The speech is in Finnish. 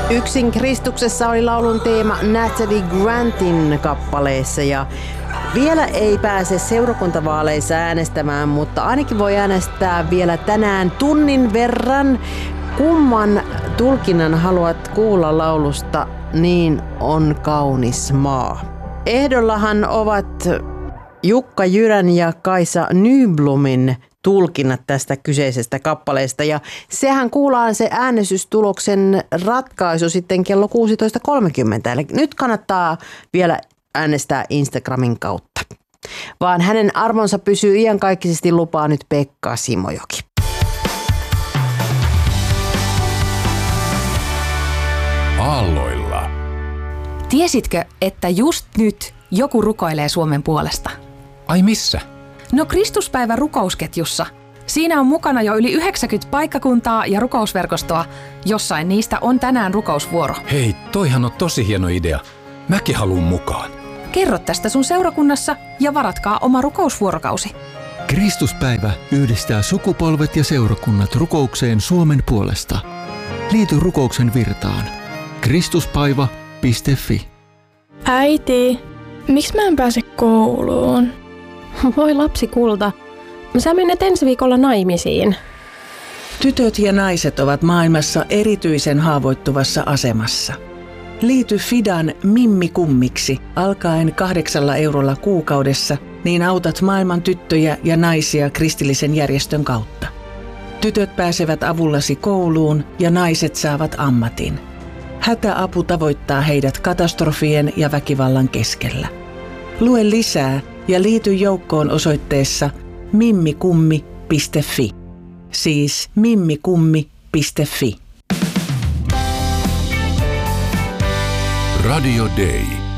Yksin Kristuksessa oli laulun teema Natalie Grantin kappaleessa ja vielä ei pääse seurakuntavaaleissa äänestämään, mutta ainakin voi äänestää vielä tänään tunnin verran. Kumman tulkinnan haluat kuulla laulusta Niin on kaunis maa? Ehdollahan ovat Jukka Jyrän ja Kaisa Nyblomin tulkinnat tästä kyseisestä kappaleesta ja sehän kuullaan se äänestystuloksen ratkaisu sitten kello 16.30. Eli nyt kannattaa vielä äänestää Instagramin kautta. Vaan hänen arvonsa pysyy iankaikkisesti, lupaa nyt Pekka Simojoki. Aalloilla. Tiesitkö, että just nyt joku rukoilee Suomen puolesta? Ai missä? No Kristuspäivän rukousketjussa. Siinä on mukana jo yli 90 paikkakuntaa ja rukousverkostoa. Jossain niistä on tänään rukousvuoro. Hei, toihan on tosi hieno idea. Mäkin haluun mukaan. Kerro tästä sun seurakunnassa ja varatkaa oma rukousvuorokausi. Kristuspäivä yhdistää sukupolvet ja seurakunnat rukoukseen Suomen puolesta. Liity rukouksen virtaan. Kristuspaiva.fi. Äiti, miksi mä en pääse kouluun? Voi lapsi kulta, sä menet ensi viikolla naimisiin. Tytöt ja naiset ovat maailmassa erityisen haavoittuvassa asemassa. Liity Fidan Mimmi-kummiksi alkaen 8 eurolla kuukaudessa, niin autat maailman tyttöjä ja naisia kristillisen järjestön kautta. Tytöt pääsevät avullasi kouluun ja naiset saavat ammatin. Hätäapu tavoittaa heidät katastrofien ja väkivallan keskellä. Lue lisää ja liity joukkoon osoitteessa mimmikummi.fi. Siis mimmikummi.fi. Radio Day.